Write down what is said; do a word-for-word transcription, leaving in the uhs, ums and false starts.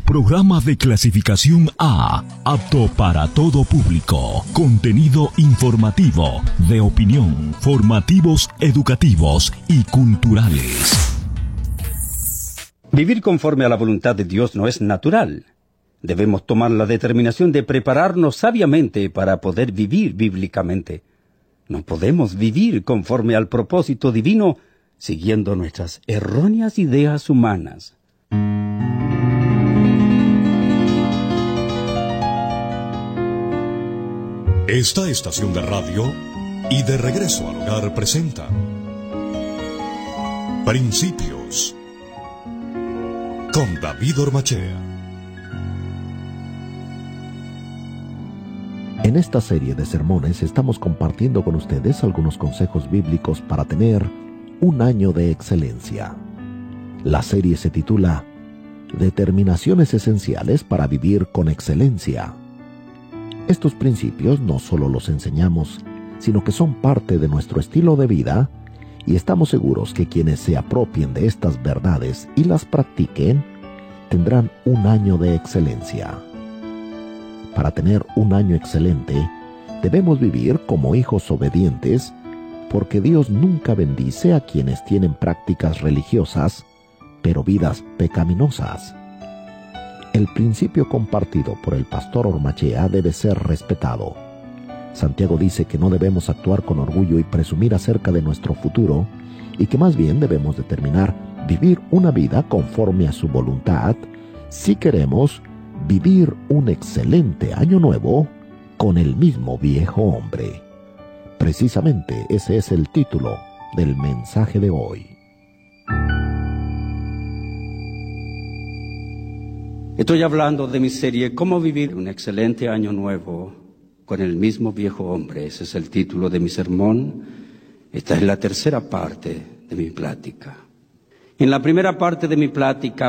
Programa de clasificación A, apto para todo público. Contenido informativo, de opinión, formativos, educativos y culturales. Vivir conforme a la voluntad de Dios no es natural. Debemos tomar la determinación de prepararnos sabiamente para poder vivir bíblicamente. No podemos vivir conforme al propósito divino siguiendo nuestras erróneas ideas humanas. Esta estación de radio y De Regreso al Hogar presenta Principios con David Ormachea. En esta serie de sermones estamos compartiendo con ustedes algunos consejos bíblicos para tener un año de excelencia. La serie se titula Determinaciones esenciales para vivir con excelencia. Estos principios no solo los enseñamos, sino que son parte de nuestro estilo de vida y estamos seguros que quienes se apropien de estas verdades y las practiquen tendrán un año de excelencia. Para tener un año excelente, debemos vivir como hijos obedientes, porque Dios nunca bendice a quienes tienen prácticas religiosas, pero vidas pecaminosas. El principio compartido por el pastor Ormachea debe ser respetado. Santiago dice que no debemos actuar con orgullo y presumir acerca de nuestro futuro, y que más bien debemos determinar vivir una vida conforme a su voluntad si queremos vivir un excelente año nuevo con el mismo viejo hombre. Precisamente ese es el título del mensaje de hoy. Estoy hablando de mi serie ¿Cómo vivir un excelente año nuevo con el mismo viejo hombre? Ese es el título de mi sermón. Esta es la tercera parte de mi plática. En la primera parte de mi plática